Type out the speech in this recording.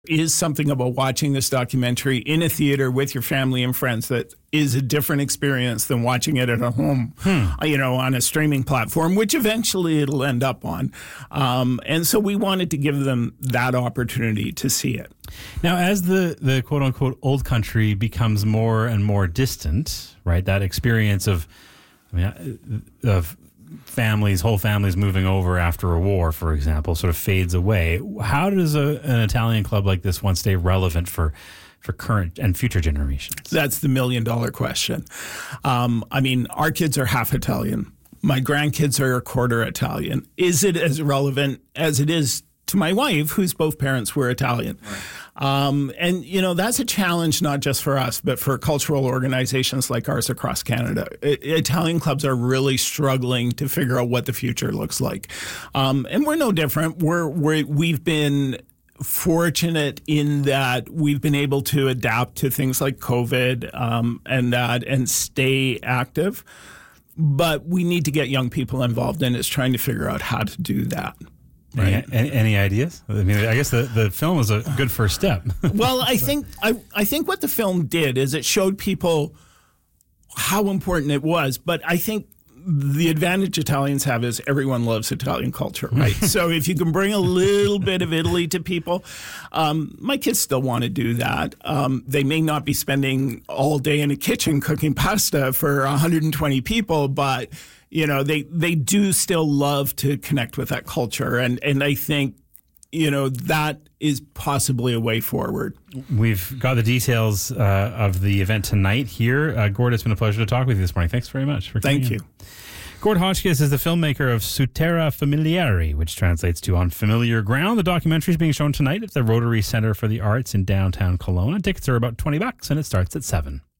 Is something about watching this documentary in a theater with your family and friends that is a different experience than watching it at home, on a streaming platform, which eventually it'll end up on. And so we wanted to give them that opportunity to see it. Now, as the quote unquote old country becomes more and more distant, right? That experience of whole families moving over after a war, for example, sort of fades away. How does an Italian club like this one stay relevant for current and future generations? That's the $1 million question. Our kids are half Italian. My grandkids are a quarter Italian. Is it as relevant as it is to my wife, whose both parents were Italian? Right. That's a challenge not just for us, but for cultural organizations like ours across Canada. Italian clubs are really struggling to figure out what the future looks like. And we're no different. We've been fortunate in that we've been able to adapt to things like COVID and stay active. But we need to get young people involved in it, trying to figure out how to do that. Right. Any ideas? I guess the film is a good first step. Well, I think what the film did is it showed people how important it was. But I think the advantage Italians have is everyone loves Italian culture, right? So if you can bring a little bit of Italy to people, my kids still want to do that. They may not be spending all day in a kitchen cooking pasta for 120 people, but they do still love to connect with that culture. And I think, that is possibly a way forward. We've got the details of the event tonight here. Gord, it's been a pleasure to talk with you this morning. Thanks very much for coming. Thank you. Gord Hotchkiss is the filmmaker of Su Terra Familiare, which translates to On Familiar Ground. The documentary is being shown tonight at the Rotary Center for the Arts in downtown Kelowna. Tickets are about $20 and it starts at 7.